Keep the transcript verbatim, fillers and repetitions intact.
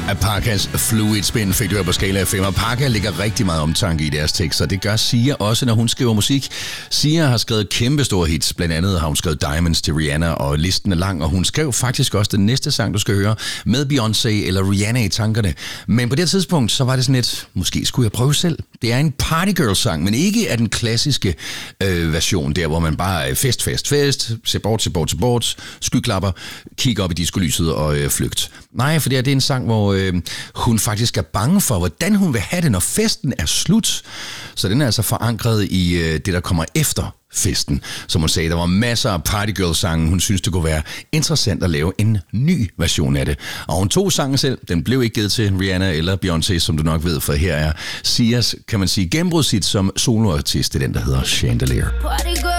Parkas Fluid Spin fik du her på skala af fem, og Parka lægger rigtig meget omtanke i deres tekster. Det gør Sia også, når hun skriver musik. Sia har skrevet kæmpe store hits. Blandt andet har hun skrevet Diamonds til Rihanna, og listen er lang, og hun skrev faktisk også den næste sang, du skal høre, med Beyoncé eller Rihanna i tankerne. Men på det tidspunkt, så var det sådan et, måske skulle jeg prøve selv. Det er en partygirl-sang, men ikke af den klassiske øh, version, der hvor man bare er fest, fest, fest, se bort, se bort, se bort, skyklapper, kigge op i diskolyset og øh, flygt. Nej, for det er, det er en sang, hvor øh, hun faktisk er bange for, hvordan hun vil have det, når festen er slut. Så den er altså forankret i øh, det, der kommer efter festen. Som hun sagde, der var masser af partygirl-sange. Hun synes, det kunne være interessant at lave en ny version af det. Og hun tog sangen selv. Den blev ikke givet til Rihanna eller Beyoncé, som du nok ved, for her er Sias, kan man sige, gennembrudshit som soloartist. Det er den, der hedder Chandelier.